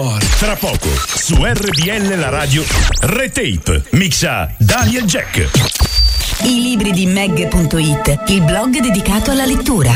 Tra poco su RBL la radio Retape mixa Daniel Jack. I libri di Meg.it, il blog dedicato alla lettura.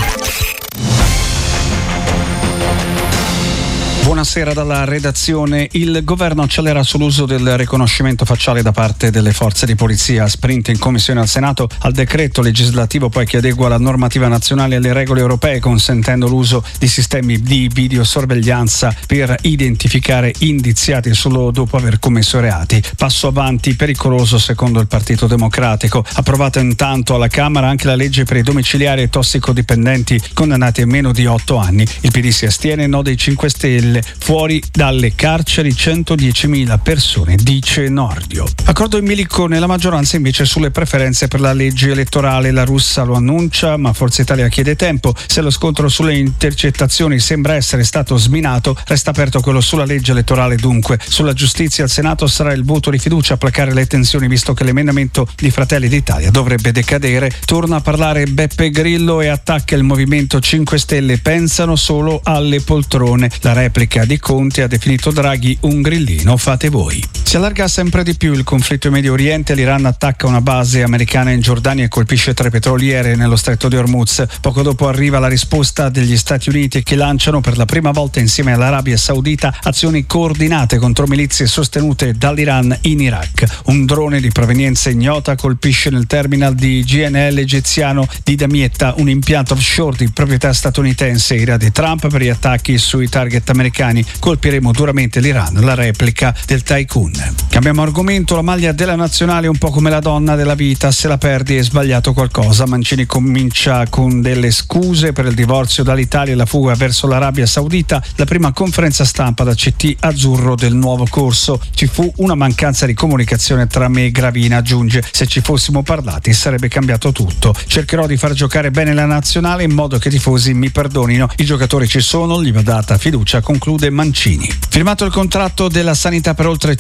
Buonasera dalla redazione. Il governo accelera sull'uso del riconoscimento facciale da parte delle forze di polizia. Sprint in commissione al Senato al decreto legislativo poi che adegua la normativa nazionale alle regole europee, consentendo l'uso di sistemi di videosorveglianza per identificare indiziati solo dopo aver commesso reati. Passo avanti pericoloso secondo il Partito Democratico. Approvata intanto alla Camera anche la legge per i domiciliari e tossicodipendenti condannati a meno di 8 anni. Il PD si astiene, no dei 5 Stelle. Fuori dalle carceri 110.000 persone, dice Nordio. Accordo in bilico nella maggioranza invece sulle preferenze per la legge elettorale. La Russa lo annuncia, ma Forza Italia chiede tempo. Se lo scontro sulle intercettazioni sembra essere stato sminato, resta aperto quello sulla legge elettorale. Dunque, sulla giustizia al Senato sarà il voto di fiducia a placare le tensioni, visto che l'emendamento di Fratelli d'Italia dovrebbe decadere. Torna a parlare Beppe Grillo e attacca il Movimento 5 Stelle. Pensano solo alle poltrone. La replica di Conte ha definito Draghi un grillino, fate voi. Si allarga sempre di più il conflitto in Medio Oriente. L'Iran attacca una base americana in Giordania e colpisce 3 petroliere nello stretto di Hormuz. Poco dopo arriva la risposta degli Stati Uniti, che lanciano per la prima volta insieme all'Arabia Saudita azioni coordinate contro milizie sostenute dall'Iran in Iraq. Un drone di provenienza ignota colpisce nel terminal di GNL egiziano di Damietta, un impianto offshore di proprietà statunitense. Ira di Trump per gli attacchi sui target americani. Colpiremo duramente l'Iran, la replica del tycoon. Cambiamo argomento. La maglia della nazionale è un po' come la donna della vita: se la perdi è sbagliato qualcosa. Mancini comincia con delle scuse per il divorzio dall'Italia e la fuga verso l'Arabia Saudita. La prima conferenza stampa da CT azzurro del nuovo corso. Ci fu una mancanza di comunicazione tra me e Gravina, aggiunge. Se ci fossimo parlati sarebbe cambiato tutto. Cercherò di far giocare bene la nazionale in modo che i tifosi mi perdonino. I giocatori ci sono, gli va data fiducia, conclude Mancini. Firmato il contratto della sanità per oltre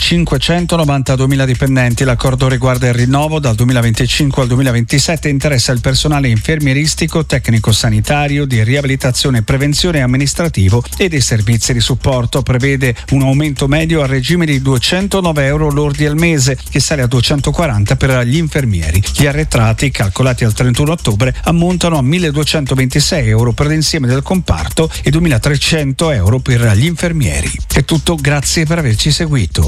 592.000 dipendenti. L'accordo riguarda il rinnovo dal 2025 al 2027 e interessa il personale infermieristico, tecnico sanitario, di riabilitazione, prevenzione e amministrativo e dei servizi di supporto. Prevede un aumento medio a regime di 209 euro lordi al mese, che sale a 240 per gli infermieri. Gli arretrati, calcolati al 31 ottobre, ammontano a 1.226 euro per l'insieme del comparto e 2.300 euro per gli infermieri. È tutto, grazie per averci seguito.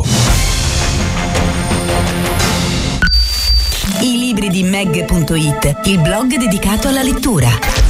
I libri di Meg.it, il blog dedicato alla lettura.